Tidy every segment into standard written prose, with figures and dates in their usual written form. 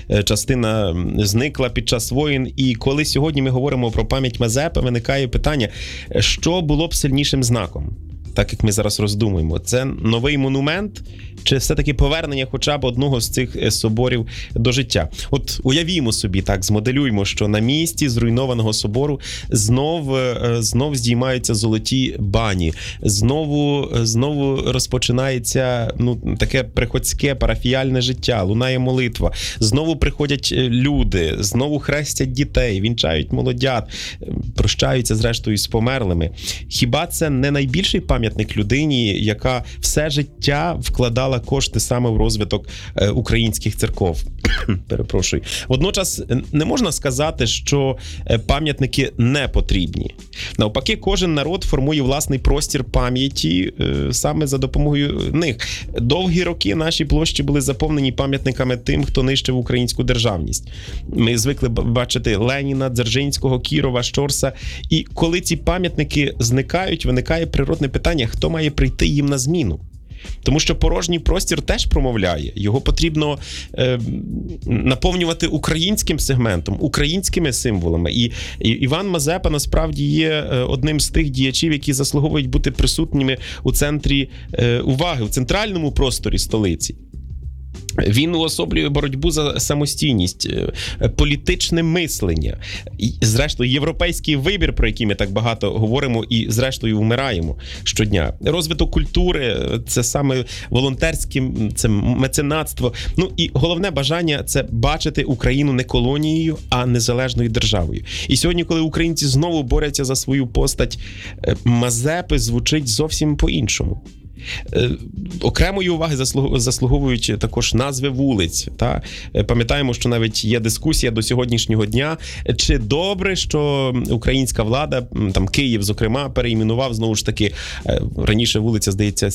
частина зникла під час воєн. І коли сьогодні ми говоримо про пам'ять Мазепи, виникає питання, що було б сильнішим знаком? Так як ми зараз роздумуємо, це новий монумент чи все-таки повернення хоча б одного з цих соборів до життя? Уявімо собі, так, змоделюємо, що на місці зруйнованого собору знов здіймаються золоті бані, знову розпочинається таке приходське парафіяльне життя, лунає молитва, знову приходять люди, знову хрестять дітей, вінчають молодят, прощаються зрештою з померлими. Хіба це не найбільший пам'ятник людині, яка все життя вкладала кошти саме в розвиток українських церков? Перепрошую. Водночас не можна сказати, що пам'ятники не потрібні. Навпаки, кожен народ формує власний простір пам'яті саме за допомогою них. Довгі роки наші площі були заповнені пам'ятниками тим, хто нищив українську державність. Ми звикли бачити Леніна, Дзержинського, Кірова, Щорса. І коли ці пам'ятники зникають, виникає природне питання, хто має прийти їм на зміну? Тому що порожній простір теж промовляє. Його потрібно наповнювати українським сегментом, українськими символами. І Іван Мазепа насправді є одним з тих діячів, які заслуговують бути присутніми у центрі уваги, у центральному просторі столиці. Він уособлює боротьбу за самостійність, політичне мислення, зрештою, європейський вибір, про який ми так багато говоримо і, зрештою, вмираємо щодня. Розвиток культури – це саме волонтерське, це меценатство. І головне бажання – це бачити Україну не колонією, а незалежною державою. І сьогодні, коли українці знову борються за свою постать, Мазепи звучить зовсім по-іншому. Окремої уваги заслуговують також назви вулиць. Пам'ятаємо, що навіть є дискусія до сьогоднішнього дня, чи добре, що українська влада, там Київ, зокрема, перейменував, знову ж таки, раніше вулиця, здається,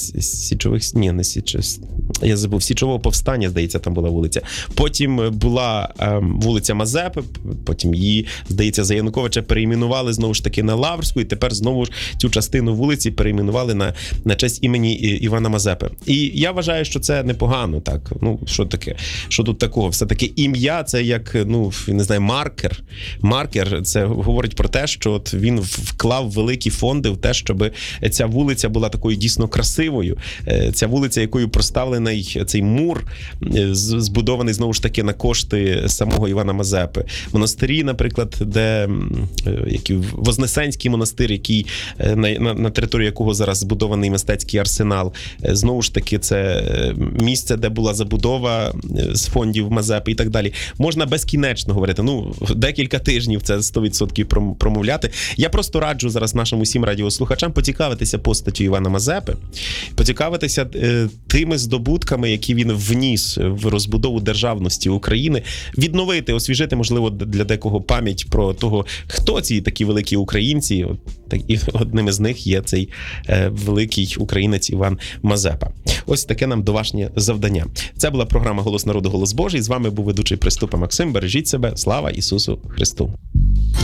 Січового повстання, здається, там була вулиця. Потім була вулиця Мазепи, потім її, здається, за Януковича перейменували знову ж таки на Лаврську, і тепер знову ж цю частину вулиці перейменували на честь імені Івана Мазепи. І я вважаю, що це непогано, так. Що таке? Що тут такого? Все-таки ім'я – це як, не знаю, маркер. Маркер – це говорить про те, що він вклав великі фонди в те, щоб ця вулиця була такою дійсно красивою. Ця вулиця, якою проставлений цей мур, збудований, знову ж таки, на кошти самого Івана Мазепи. Монастирі, наприклад, Вознесенський монастир, який, на території якого зараз збудований мистецький арсенал. Знову ж таки, це місце, де була забудова з фондів Мазепи і так далі. Можна безкінечно говорити. Декілька тижнів це 100% промовляти. Я просто раджу зараз нашим усім радіослухачам поцікавитися постаттю Івана Мазепи, поцікавитися тими здобутками, які він вніс в розбудову державності України, відновити, освіжити, можливо, для декого пам'ять про того, хто ці такі великі українці. І одним із них є цей великий українець Іван Мазепа. Ось таке нам домашнє завдання. Це була програма «Голос народу, голос Божий». З вами був ведучий Приступа Максим. Бережіть себе. Слава Ісусу Христу!